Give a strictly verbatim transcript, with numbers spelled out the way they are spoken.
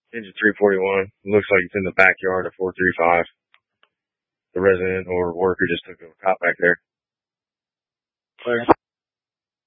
Engine three forty-one. Looks like it's in the backyard of four three five. The resident or worker just took a cop back there. Clear.